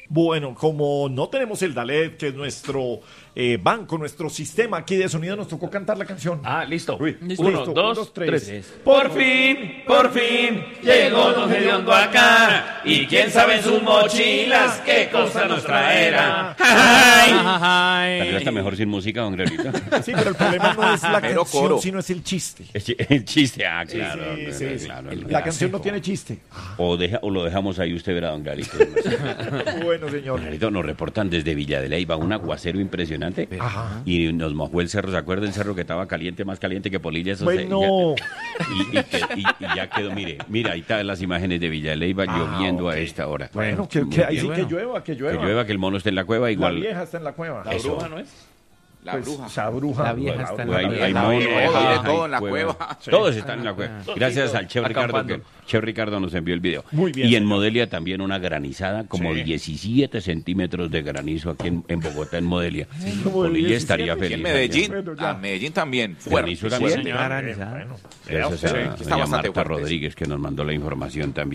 Bueno, como no tenemos el Dalet, que es nuestro banco, nuestro sistema aquí de sonido, nos tocó cantar la canción. Listo. Listo. 1, 2, 3. Por fin, llegó Don Gediondo acá. Y quién sabe en sus mochilas qué cosa nos traerá. Tal vez está mejor sin música, don Glorito. Sí, pero el problema no es la Pero canción, coro. sino es el chiste. El chiste, claro. Sí. Claro, La canción no tiene chiste. o lo dejamos ahí, usted verá, don Clarito. Bueno, señor. Clarito, nos reportan desde Villa de Leyva un aguacero impresionante. Ajá. Y nos mojó el cerro, ¿se acuerda el cerro que estaba caliente, más caliente que Polilla? Eso Bueno. y ya quedó, mira, ahí están las imágenes de Villa de Leyva lloviendo a esta hora. Bueno, que ahí sí que llueva, Que llueva, que el mono esté en la cueva, igual. La vieja está en la cueva. La bruja, ¿no es? La bruja. Esa bruja. La vieja está en la Hay cueva. mono, Hay hay todo en la cueva. cueva. Todos están en la cueva. Gracias al Chef Ricardo, acampando. que Chef Ricardo nos envió el video. Muy bien, Y en señor. Modelia también una granizada, como 17 centímetros de granizo aquí en Bogotá, en Modelia. como Polilla 17. estaría Y feliz. en Medellín. Bueno, ya. Medellín también. Granizo Fuerte. también. Bueno, Granizada. bueno. Gracias Vea usted. a Está bastante Marta fuerte, sí. Rodríguez, que nos mandó la información también.